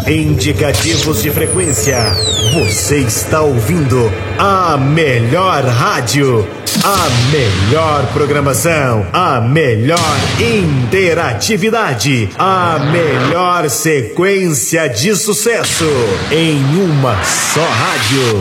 Indicativos de frequência. Você está ouvindo a melhor rádio, a melhor programação, a melhor interatividade, a melhor sequência de sucesso em uma só rádio.